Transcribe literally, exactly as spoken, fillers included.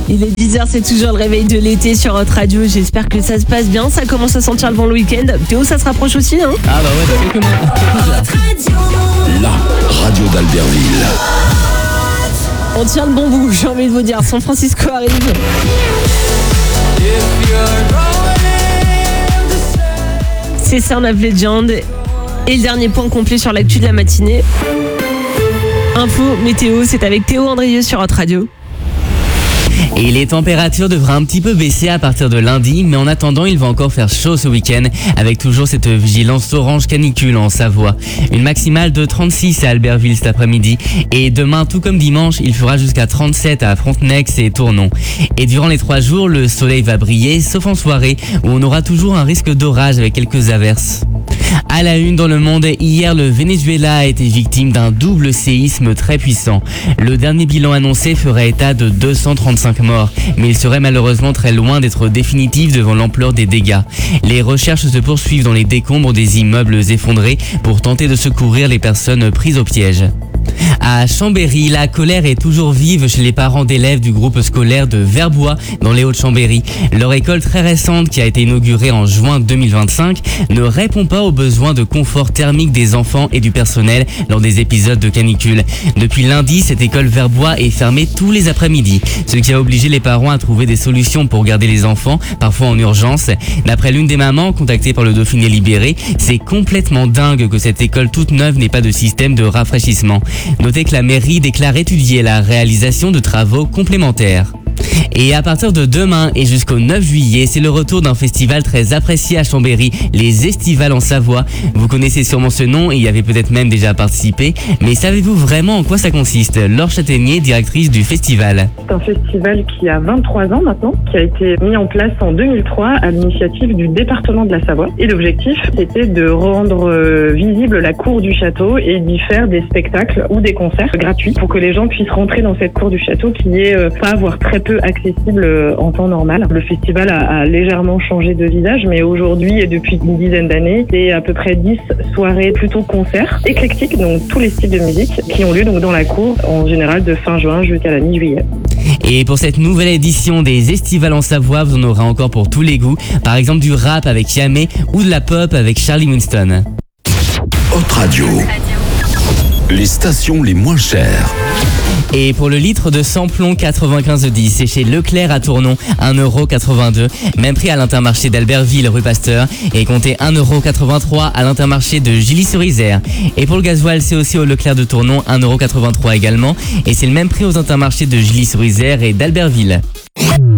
Il est dix heures, c'est toujours le réveil de l'été sur Hot Radio. J'espère que ça se passe bien. Ça commence à sentir le vent le week-end. Théo, ça se rapproche aussi, hein? Ah bah ouais, dans quelques mois. La radio d'Albertville. On tient le bon bout, j'ai envie de vous dire. San Francisco arrive. C'est Sound of Legend. Et le dernier point complet sur l'actu de la matinée. Info, météo, c'est avec Théo Andrieux sur Hot Radio. Et les températures devraient un petit peu baisser à partir de lundi, mais en attendant, il va encore faire chaud ce week-end, avec toujours cette vigilance orange canicule en Savoie. Une maximale de trente-six à Albertville cet après-midi, et demain, tout comme dimanche, il fera jusqu'à trente-sept à Frontenex et Tournon. Et durant les trois jours, le soleil va briller, sauf en soirée, où on aura toujours un risque d'orage avec quelques averses. À la une dans le monde, hier le Venezuela a été victime d'un double séisme très puissant. Le dernier bilan annoncé ferait état de deux cent trente-cinq morts, mais il serait malheureusement très loin d'être définitif devant l'ampleur des dégâts. Les recherches se poursuivent dans les décombres des immeubles effondrés pour tenter de secourir les personnes prises au piège. À Chambéry, la colère est toujours vive chez les parents d'élèves du groupe scolaire de Verbois dans les Hauts-de-Chambéry. Leur école très récente, qui a été inaugurée en juin deux mille vingt-cinq, ne répond pas aux besoins de confort thermique des enfants et du personnel lors des épisodes de canicule. Depuis lundi, cette école Verbois est fermée tous les après-midi, ce qui a obligé les parents à trouver des solutions pour garder les enfants, parfois en urgence. D'après l'une des mamans contactée par le Dauphiné Libéré, c'est complètement dingue que cette école toute neuve n'ait pas de système de rafraîchissement. Notez que la mairie déclare étudier la réalisation de travaux complémentaires. Et à partir de demain et jusqu'au neuf juillet, c'est le retour d'un festival très apprécié à Chambéry, les Estivales en Savoie. Vous connaissez sûrement ce nom et y avez peut-être même déjà participé, mais savez-vous vraiment en quoi ça consiste? Laure Châtaignier, directrice du festival. C'est un festival qui a vingt-trois ans maintenant, qui a été mis en place en deux mille trois à l'initiative du département de la Savoie. Et l'objectif, c'était de rendre euh, visible la cour du château et d'y faire des spectacles ou des concerts gratuits pour que les gens puissent rentrer dans cette cour du château qui est euh, pas voire très peu accessible en temps normal. Le festival a, a légèrement changé de visage, mais aujourd'hui et depuis une dizaine d'années, c'est à peu près dix soirées plutôt concerts éclectiques, donc tous les styles de musique qui ont lieu donc dans la cour en général de fin juin jusqu'à la mi-juillet. Et pour cette nouvelle édition des Estivales en Savoie, vous en aurez encore pour tous les goûts, par exemple du rap avec Yamé ou de la pop avec Charlie Winston. Hot Radio, les stations les moins chères. Et pour le litre de samplon quatre-vingt-quinze dix, c'est chez Leclerc à Tournon, un euro quatre-vingt-deux. Même prix à l'Intermarché d'Albertville, rue Pasteur. Et comptez un euro quatre-vingt-trois à l'Intermarché de Gilly-sur-Isère. Et pour le gasoil, c'est aussi au Leclerc de Tournon, un euro quatre-vingt-trois également. Et c'est le même prix aux Intermarchés de Gilly-sur-Isère et d'Albertville.